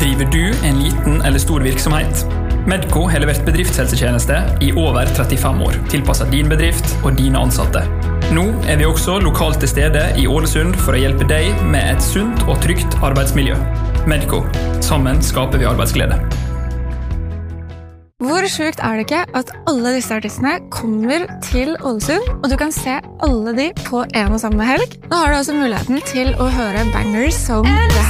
Driver du en liten eller stor virksomhet? Medco har levert bedriftshelsetjeneste i over 35 år, tilpasset din bedrift og dine ansatte. Nå er vi også lokalt til stede i Ålesund for å hjelpe deg med et sunt og trygt arbeidsmiljø. Medco. Sammen skaper vi arbeidsglede. Hvor sjukt det ikke at alle disse artistene kommer til Ålesund, og du kan se alle de på en og samme helg? Nå har du også muligheten til å høre bangers som det her.